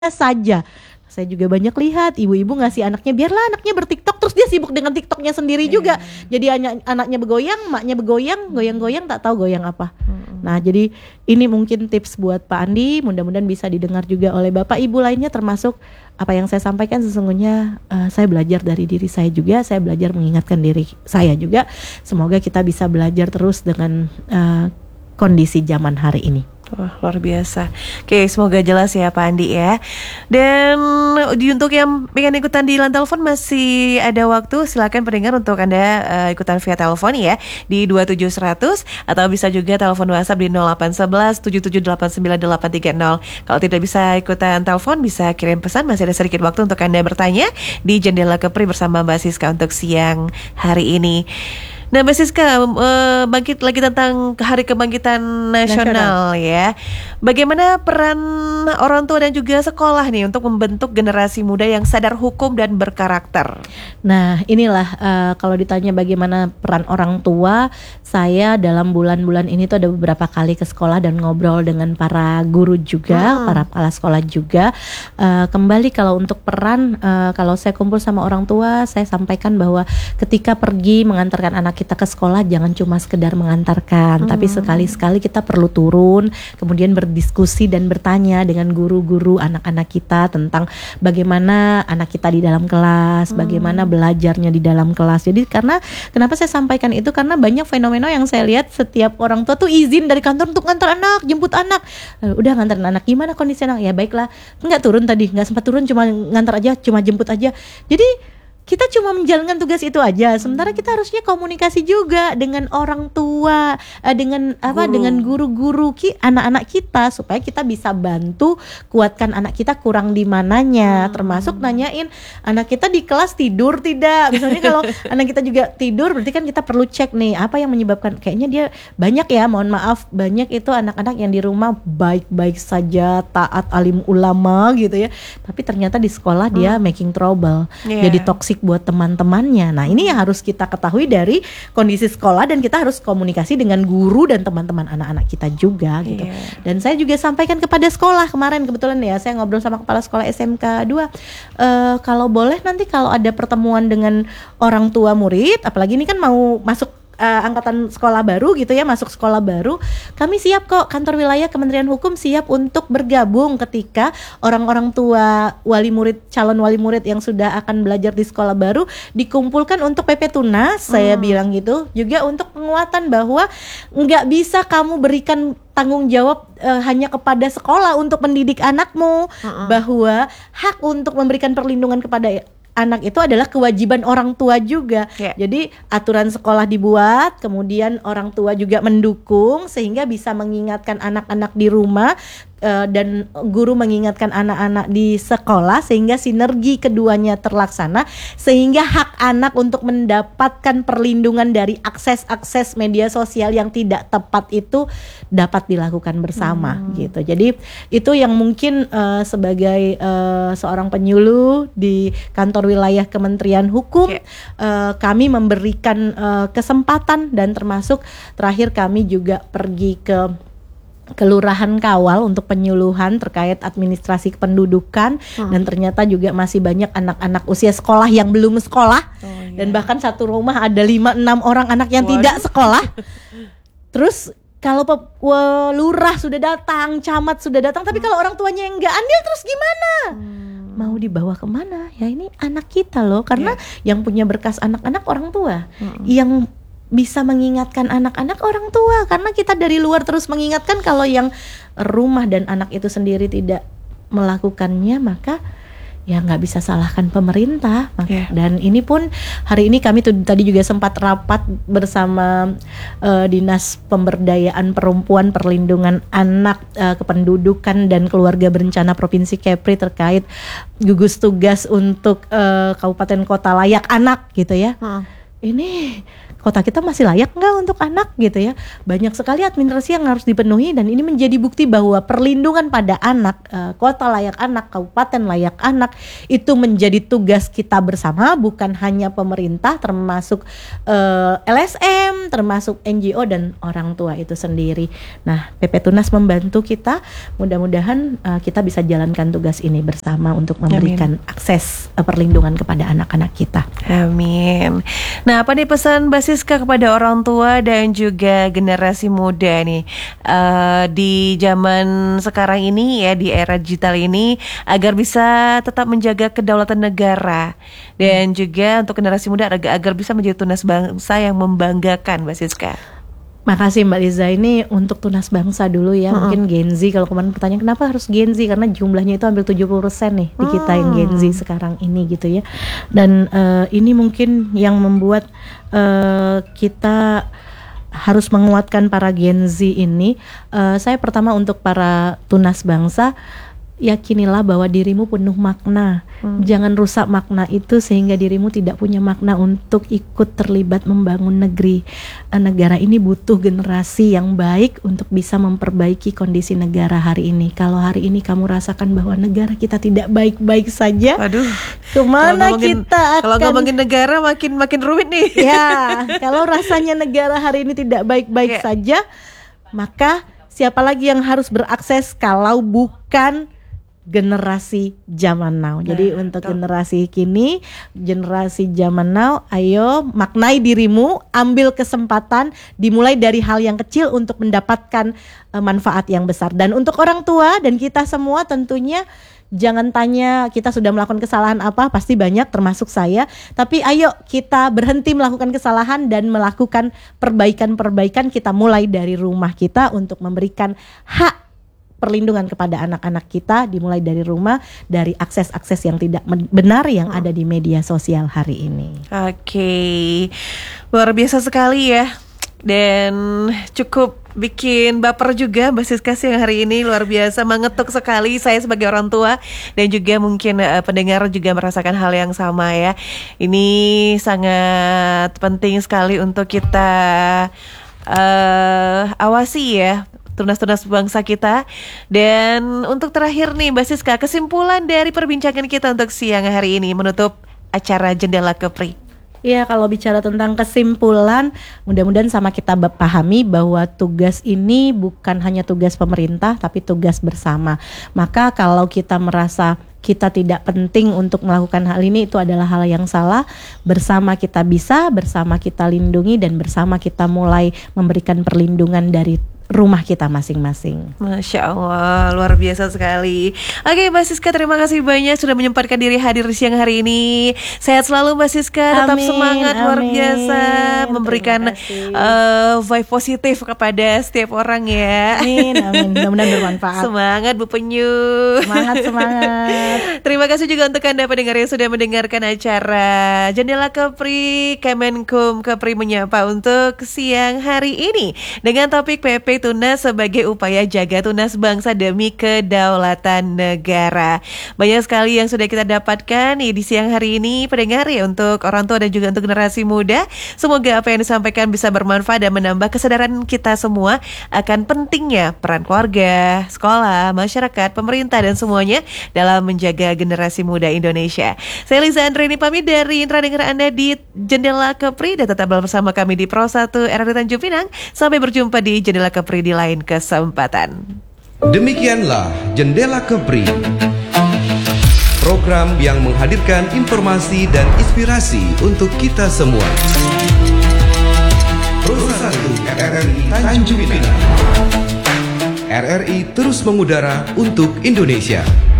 saja. Saya juga banyak lihat ibu-ibu ngasih anaknya, biarlah anaknya bertiktok, terus dia sibuk dengan tiktoknya sendiri juga. Jadi anaknya bergoyang, maknya bergoyang, goyang-goyang, tak tahu goyang apa. Nah, jadi ini mungkin tips buat Pak Andi, mudah-mudahan bisa didengar juga oleh Bapak Ibu lainnya, termasuk apa yang saya sampaikan sesungguhnya saya belajar dari diri saya juga, saya belajar mengingatkan diri saya juga. Semoga kita bisa belajar terus dengan kondisi zaman hari ini. Wah, luar biasa. Oke, semoga jelas ya Pak Andi ya. Dan untuk yang pengen ikutan di line telepon masih ada waktu, silakan pendengar untuk Anda ikutan via telepon ya di 27100 atau bisa juga telepon WhatsApp di 0811 7789830. Kalau tidak bisa ikutan telepon, bisa kirim pesan, masih ada sedikit waktu untuk Anda bertanya di Jendela Kepri bersama Mbak Siska untuk siang hari ini. Nah, Mbak Siska, bangkit lagi tentang Hari Kebangkitan Nasional ya. Bagaimana peran orang tua dan juga sekolah nih untuk membentuk generasi muda yang sadar hukum dan berkarakter? Nah, inilah kalau ditanya bagaimana peran orang tua, saya dalam bulan-bulan ini tuh ada beberapa kali ke sekolah dan ngobrol dengan para guru juga, para kepala sekolah juga. Kembali kalau untuk peran, kalau saya kumpul sama orang tua, saya sampaikan bahwa ketika pergi mengantarkan anak kita ke sekolah, jangan cuma sekedar mengantarkan, tapi sekali-sekali kita perlu turun, kemudian berdiskusi dan bertanya dengan guru-guru anak-anak kita tentang bagaimana anak kita di dalam kelas, bagaimana belajarnya di dalam kelas. Jadi kenapa saya sampaikan itu, karena banyak fenomena yang saya lihat setiap orang tua tuh izin dari kantor untuk ngantar anak, jemput anak. Udah ngantarin anak, gimana kondisi anak? Ya baiklah, nggak turun tadi, nggak sempat turun, cuma ngantar aja, cuma jemput aja. Jadi kita cuma menjalankan tugas itu aja, sementara kita harusnya komunikasi juga dengan orang tua, dengan guru-guru anak-anak kita, supaya kita bisa bantu kuatkan anak kita kurang di mananya, termasuk nanyain anak kita di kelas tidur tidak. Misalnya kalau anak kita juga tidur, berarti kan kita perlu cek nih apa yang menyebabkan. Kayaknya dia banyak ya, mohon maaf, banyak itu anak-anak yang di rumah baik-baik saja, taat alim ulama gitu ya, tapi ternyata di sekolah dia making trouble, jadi toksik buat teman-temannya. Nah, ini yang harus kita ketahui dari kondisi sekolah, dan kita harus komunikasi dengan guru dan teman-teman anak-anak kita juga gitu. Dan saya juga sampaikan kepada sekolah kemarin, kebetulan ya saya ngobrol sama kepala sekolah SMK 2, kalau boleh nanti kalau ada pertemuan dengan orang tua murid, apalagi ini kan mau masuk angkatan sekolah baru gitu ya, masuk sekolah baru, kami siap kok, kantor wilayah Kementerian Hukum siap untuk bergabung ketika orang-orang tua wali murid, calon wali murid yang sudah akan belajar di sekolah baru dikumpulkan untuk PP Tunas, saya bilang gitu, juga untuk penguatan bahwa nggak bisa kamu berikan tanggung jawab hanya kepada sekolah untuk mendidik anakmu, bahwa hak untuk memberikan perlindungan kepada anak itu adalah kewajiban orang tua juga. Jadi aturan sekolah dibuat, kemudian orang tua juga mendukung sehingga bisa mengingatkan anak-anak di rumah, dan guru mengingatkan anak-anak di sekolah, sehingga sinergi keduanya terlaksana, sehingga hak anak untuk mendapatkan perlindungan dari akses-akses media sosial yang tidak tepat itu dapat dilakukan bersama gitu. Jadi itu yang mungkin sebagai seorang penyuluh di kantor wilayah Kementerian Hukum, kami memberikan kesempatan, dan termasuk terakhir kami juga pergi ke Kelurahan Kawal untuk penyuluhan terkait administrasi kependudukan, dan ternyata juga masih banyak anak-anak usia sekolah yang belum sekolah, dan bahkan satu rumah ada 5-6 orang anak yang tidak sekolah. Terus kalau lurah sudah datang, camat sudah datang, tapi kalau orang tuanya yang nggak andil, terus gimana? Mau dibawa kemana? Ya ini anak kita loh, karena yang punya berkas anak-anak orang tua, yang bisa mengingatkan anak-anak orang tua, karena kita dari luar terus mengingatkan. Kalau yang rumah dan anak itu sendiri tidak melakukannya, maka ya nggak bisa salahkan pemerintah. Dan ini pun hari ini kami tadi juga sempat rapat bersama Dinas Pemberdayaan Perempuan, Perlindungan Anak, Kependudukan dan Keluarga Berencana Provinsi Kepri terkait gugus tugas untuk kabupaten kota layak anak gitu ya. Ini kota kita masih layak nggak untuk anak gitu ya. Banyak sekali administrasi yang harus dipenuhi dan ini menjadi bukti bahwa perlindungan pada anak, kota layak anak, kabupaten layak anak itu menjadi tugas kita bersama, bukan hanya pemerintah, termasuk LSM, termasuk NGO dan orang tua itu sendiri. Nah, PP Tunas membantu kita, mudah-mudahan kita bisa jalankan tugas ini bersama untuk memberikan akses perlindungan kepada anak-anak kita. Amin. Nah, apa nih pesan Mbak Siska kepada orang tua dan juga generasi muda nih di zaman sekarang ini ya, di era digital ini, agar bisa tetap menjaga kedaulatan negara dan juga untuk generasi muda agar bisa menjadi tunas bangsa yang membanggakan, Mbak Siska? Makasih Mbak Liza, ini untuk tunas bangsa dulu ya. Mungkin Gen Z, kalau kemarin pertanyaan kenapa harus Gen Z, karena jumlahnya itu hampir 70% nih di kita yang Gen Z sekarang ini gitu ya. Dan ini mungkin yang membuat kita harus menguatkan para Gen Z ini. Saya pertama untuk para tunas bangsa, yakinilah bahwa dirimu penuh makna. Jangan rusak makna itu sehingga dirimu tidak punya makna untuk ikut terlibat membangun negeri. Negara ini butuh generasi yang baik untuk bisa memperbaiki kondisi negara hari ini. Kalau hari ini kamu rasakan bahwa negara kita tidak baik-baik saja, kemana kita akan? Kalau ngomongin negara makin rumit nih. Ya, kalau rasanya negara hari ini tidak baik-baik saja, maka siapa lagi yang harus berakses kalau bukan generasi zaman now. Jadi untuk generasi kini, generasi zaman now, ayo maknai dirimu, ambil kesempatan, dimulai dari hal yang kecil untuk mendapatkan manfaat yang besar. Dan untuk orang tua dan kita semua tentunya jangan tanya kita sudah melakukan kesalahan apa, pasti banyak termasuk saya. Tapi ayo kita berhenti melakukan kesalahan dan melakukan perbaikan-perbaikan. Kita mulai dari rumah kita untuk memberikan hak perlindungan kepada anak-anak kita, dimulai dari rumah, dari akses-akses yang tidak benar yang ada di media sosial hari ini. Oke, luar biasa sekali ya. Dan cukup bikin baper juga Mbak Siska yang hari ini, luar biasa, mengetuk sekali saya sebagai orang tua. Dan juga mungkin pendengar juga merasakan hal yang sama ya. Ini sangat penting sekali untuk kita awasi ya, tunas-tunas bangsa kita. Dan untuk terakhir nih Mbak Siska, kesimpulan dari perbincangan kita untuk siang hari ini menutup acara Jendela Kepri. Ya, kalau bicara tentang kesimpulan, mudah-mudahan sama kita pahami bahwa tugas ini bukan hanya tugas pemerintah, tapi tugas bersama. Maka kalau kita merasa kita tidak penting untuk melakukan hal ini, itu adalah hal yang salah. Bersama kita bisa, bersama kita lindungi, dan bersama kita mulai memberikan perlindungan dari rumah kita masing-masing. Masya Allah, luar biasa sekali. Oke Mbak Siska, terima kasih banyak sudah menyempatkan diri hadir di siang hari ini. Sehat selalu Mbak Siska, tetap semangat, luar biasa, memberikan vibe positif kepada setiap orang ya. Amin, mudah-mudahan bermanfaat. Semangat Bu Penyu. Semangat. Terima kasih juga untuk Anda pendengar yang sudah mendengarkan acara Jendela Kepri, Kemenkum Kepri menyapa untuk siang hari ini dengan topik PP Tunas sebagai upaya jaga tunas bangsa demi kedaulatan negara. Banyak sekali yang sudah kita dapatkan di siang hari ini pendengar ya, untuk orang tua dan juga untuk generasi muda. Semoga apa yang disampaikan bisa bermanfaat dan menambah kesadaran kita semua akan pentingnya peran keluarga, sekolah, masyarakat, pemerintah dan semuanya dalam menjaga generasi muda Indonesia. Saya Liza Andreni pamit dari Intra Dengar Anda di Jendela Kepri, dan tetap bersama kami di Pro 1 RRI Tanjung Pinang. Sampai berjumpa di Jendela Kepri di lain kesempatan. Demikianlah Jendela Kepri, program yang menghadirkan informasi dan inspirasi untuk kita semua. Pro 1 RRI Tanjung Pinang. RRI terus mengudara untuk Indonesia.